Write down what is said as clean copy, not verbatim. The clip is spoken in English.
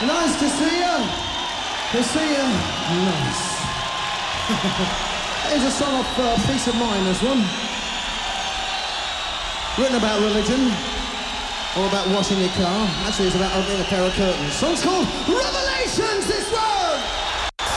Nice to see you. To see you. Nice. Here's a song off Peace of Mind, this one. Written about religion, or about washing your car. Actually, it's about opening a pair of curtains. Song's called Revelations, this one!